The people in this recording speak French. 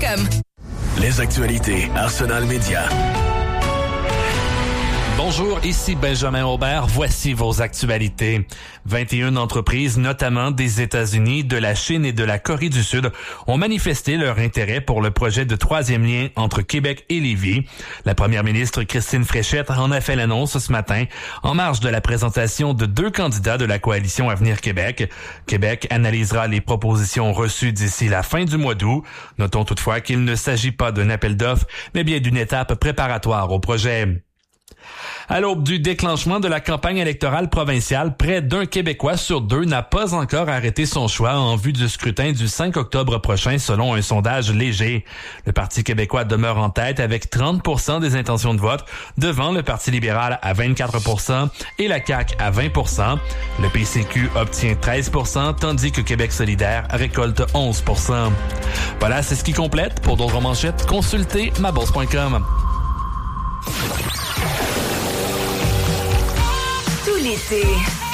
arsenalmedia.com. Les actualités Arsenal Média. Bonjour, ici Benjamin Aubert. Voici vos actualités. 21 entreprises, notamment des États-Unis, de la Chine et de la Corée du Sud, ont manifesté leur intérêt pour le projet de troisième lien entre Québec et Lévis. La première ministre Christine Fréchette en a fait l'annonce ce matin, en marge de la présentation de 2 candidats de la coalition Avenir Québec. Québec analysera les propositions reçues d'ici la fin du mois d'août. Notons toutefois qu'il ne s'agit pas d'un appel d'offres, mais bien d'une étape préparatoire au projet. À l'aube du déclenchement de la campagne électorale provinciale, près d'un Québécois sur 2 n'a pas encore arrêté son choix en vue du scrutin du 5 octobre prochain selon un sondage léger. Le Parti québécois demeure en tête avec 30% des intentions de vote, devant le Parti libéral à 24% et la CAQ à 20%. Le PCQ obtient 13%, tandis que Québec solidaire récolte 11%. Voilà, c'est ce qui complète. Pour d'autres manchettes, consultez mabourse.com. Tout l'été,